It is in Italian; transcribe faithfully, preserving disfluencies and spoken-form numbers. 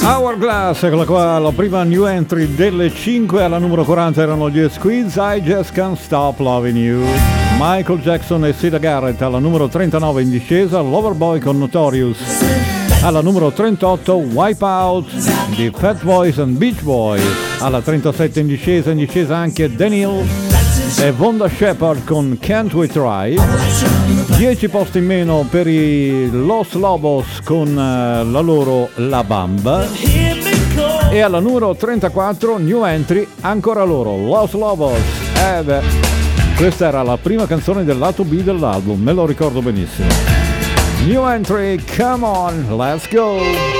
Hourglass, eccola qua, la prima new entry delle cinque. Alla numero quaranta erano gli Squeeze, I Just Can't Stop Loving You. Michael Jackson e Sida Garrett alla numero trentanove in discesa, Loverboy con Notorious. Alla numero trentotto Wipeout di Fat Boys and Beach Boys. Alla trentasette in discesa, in discesa anche Daniel e Vonda Shepard con Can't We Try. dieci posti in meno per i Los Lobos con uh, la loro La Bamba. E alla numero trentaquattro new entry ancora loro, Los Lobos. Eh beh, questa era la prima canzone del lato B dell'album, me lo ricordo benissimo. New entry, come on, let's go!